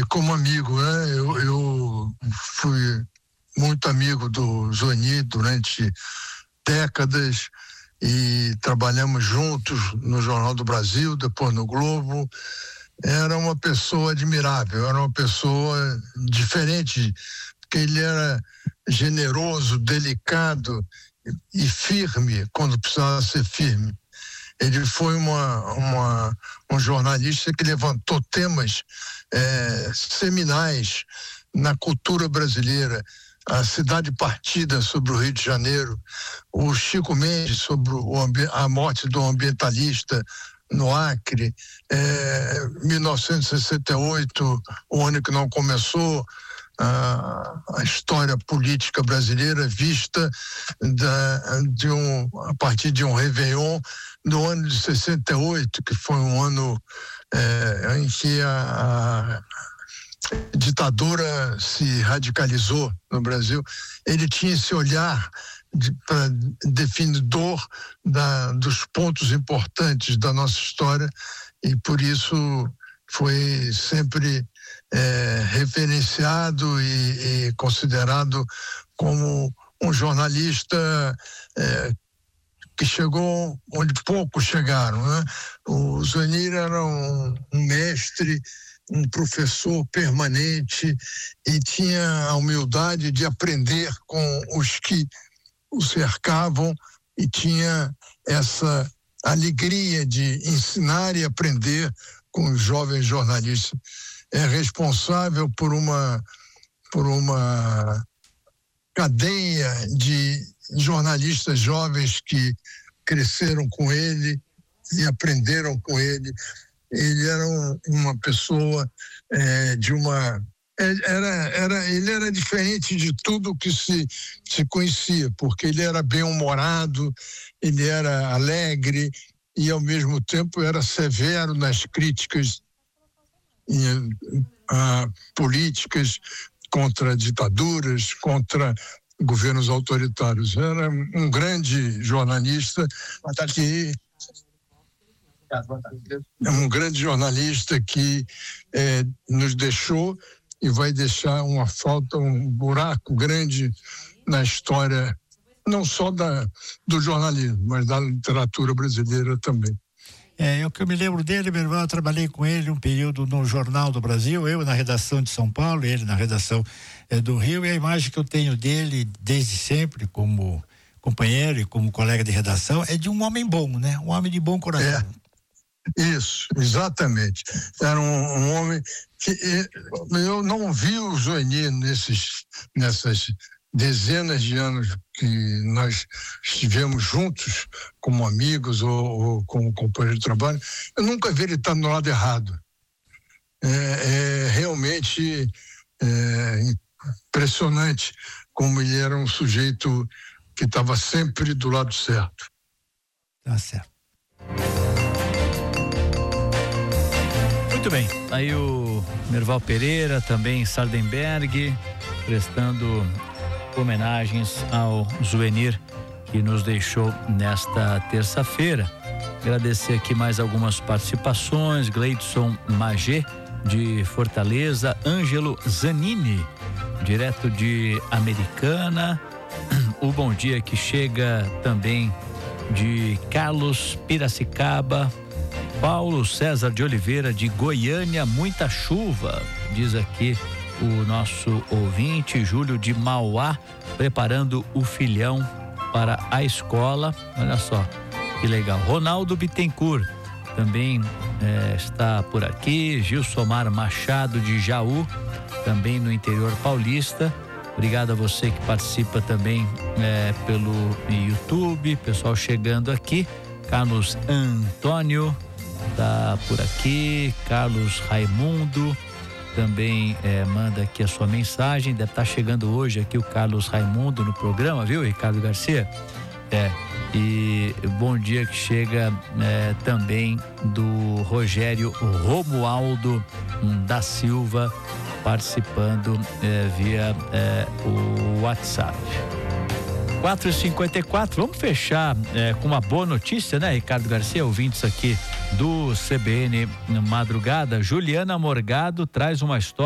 como amigo, né? Eu fui muito amigo do Zoenir durante décadas e trabalhamos juntos no Jornal do Brasil, depois no Globo. Era uma pessoa admirável, era uma pessoa diferente, porque ele era generoso, delicado e firme quando precisava ser firme. Ele foi um jornalista que levantou temas seminais na cultura brasileira. A Cidade Partida sobre o Rio de Janeiro, o Chico Mendes sobre a morte do ambientalista no Acre, 1968, o ano que não começou a história política brasileira vista a partir de um Réveillon no ano de 68, que foi um ano em que a ditadura se radicalizou no Brasil. Ele tinha esse olhar definidor dos pontos importantes da nossa história e por isso foi sempre referenciado e considerado como um jornalista que chegou onde poucos chegaram, né? O Zoenir era um mestre, um professor permanente e tinha a humildade de aprender com os que o cercavam e tinha essa alegria de ensinar e aprender com os jovens jornalistas. É responsável por uma cadeia de jornalistas jovens que cresceram com ele e aprenderam com ele. Ele era uma pessoa ele era diferente de tudo que se conhecia, porque ele era bem-humorado, ele era alegre e ao mesmo tempo era severo nas críticas políticas contra ditaduras, contra governos autoritários. Era um grande jornalista que nos deixou e vai deixar uma falta, um buraco grande na história, não só do jornalismo, mas da literatura brasileira também. O que eu me lembro dele, meu irmão, eu trabalhei com ele um período no Jornal do Brasil, eu na redação de São Paulo, ele na redação do Rio, e a imagem que eu tenho dele desde sempre como companheiro e como colega de redação é de um homem bom, né? Um homem de bom coração. Isso, exatamente. Era um homem que eu não vi o Zoenir nessas dezenas de anos que nós estivemos juntos como amigos ou como companheiros de trabalho. Eu nunca vi ele estar no lado errado. Realmente impressionante como ele era um sujeito que estava sempre do lado certo. Tá certo. Muito bem, aí o Merval Pereira, também Sardenberg, prestando homenagens ao Zoenir que nos deixou nesta terça-feira. Agradecer aqui mais algumas participações: Gleidson Magé, de Fortaleza, Ângelo Zanini, direto de Americana, o bom dia que chega também de Carlos Piracicaba, Paulo César de Oliveira, de Goiânia, muita chuva, diz aqui o nosso ouvinte. Júlio de Mauá, preparando o filhão para a escola, olha só que legal. Ronaldo Bittencourt também está por aqui. Gilsomar Machado, de Jaú, também no interior paulista. Obrigado a você que participa também pelo YouTube, pessoal chegando aqui. Carlos Antônio tá por aqui, Carlos Raimundo também manda aqui a sua mensagem. Deve estar chegando hoje aqui o Carlos Raimundo no programa, viu, Ricardo Garcia? E bom dia que chega também do Rogério Romualdo da Silva, participando via o WhatsApp. 4h54, vamos fechar com uma boa notícia, né, Ricardo Garcia? Ouvintes aqui do CBN Madrugada. Juliana Morgado traz uma história